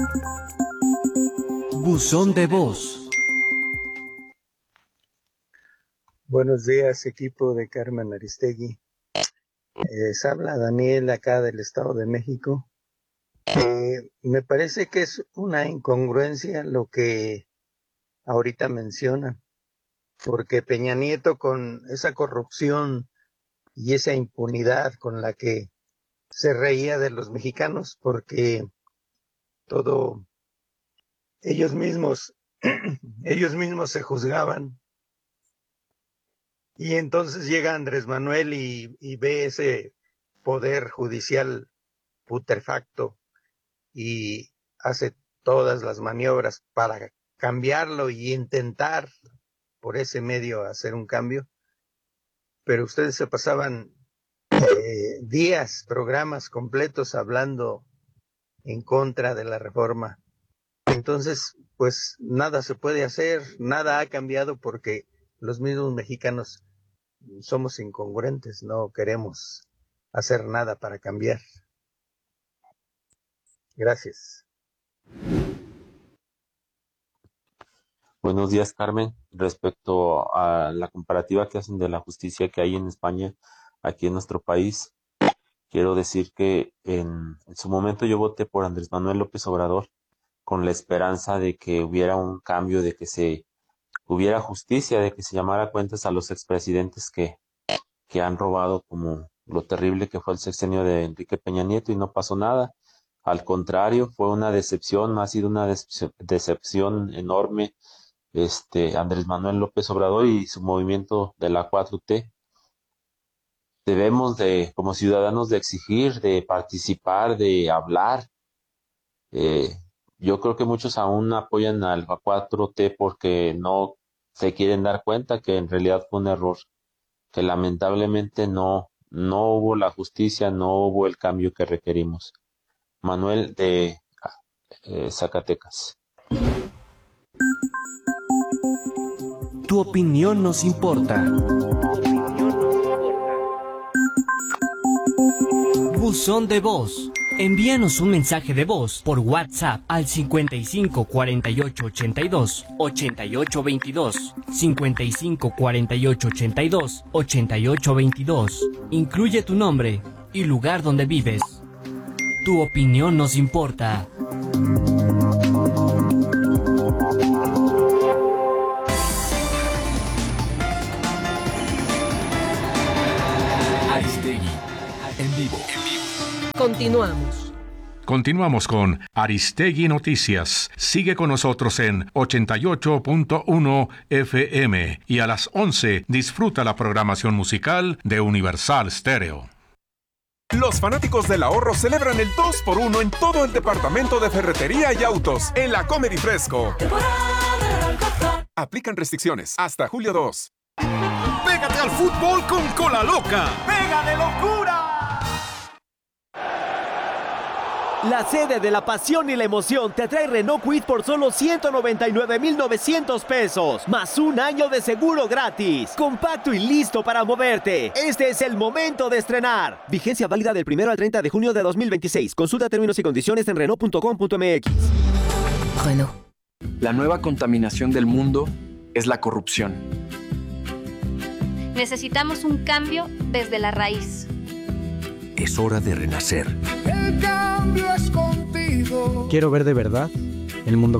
Buzón de voz. Buenos días, equipo de Carmen Aristegui. Les habla Daniel acá del Estado de México. Me parece que es una incongruencia lo que ahorita menciona, porque Peña Nieto, con esa corrupción y esa impunidad con la que se reía de los mexicanos, porque todo ellos mismos se juzgaban, y entonces llega Andrés Manuel y ve ese poder judicial putrefacto y hace todas las maniobras para cambiarlo y intentar por ese medio hacer un cambio. Pero ustedes se pasaban días, programas completos hablando en contra de la reforma. Entonces, pues nada se puede hacer, nada ha cambiado, porque los mismos mexicanos somos incongruentes, no queremos hacer nada para cambiar. Gracias. Buenos días, Carmen. Respecto a la comparativa que hacen de la justicia que hay en España, aquí en nuestro país, quiero decir que en su momento yo voté por Andrés Manuel López Obrador con la esperanza de que hubiera un cambio, de que se hubiera justicia, de que se llamara cuentas a los expresidentes que han robado, como lo terrible que fue el sexenio de Enrique Peña Nieto, y no pasó nada. Al contrario, fue una decepción, ha sido una decepción enorme Andrés Manuel López Obrador y su movimiento de la 4T. Debemos como ciudadanos, de exigir, de participar, de hablar. Yo creo que muchos aún apoyan a la 4T porque no se quieren dar cuenta que en realidad fue un error, que lamentablemente no hubo la justicia, no hubo el cambio que requerimos. Manuel de Zacatecas. Tu opinión nos importa. Buzón de voz. Envíanos un mensaje de voz por WhatsApp al 55 48 82 88 22, 55 48 82 88 22. Incluye tu nombre y lugar donde vives. Tu opinión nos importa. Aristegui, en vivo. Continuamos con Aristegui Noticias. Sigue con nosotros en 88.1 FM y a las 11 disfruta la programación musical de Universal Stereo. Los fanáticos del ahorro celebran el 2x1 en todo el departamento de ferretería y autos en la Comedy Fresco. Aplican restricciones hasta julio 2. ¡Pégate al fútbol con Cola Loca! ¡Pega de locura! La sede de la pasión y la emoción te trae Renault Kwid por solo 199,900 pesos, más un año de seguro gratis. Compacto y listo para moverte. Este es el momento de estrenar. Vigencia válida del 1 al 30 de junio de 2026. Consulta términos y condiciones en Renault.com.mx. Renault. La nueva contaminación del mundo es la corrupción. Necesitamos un cambio desde la raíz. Es hora de renacer. El cambio es contigo. Quiero ver de verdad el mundo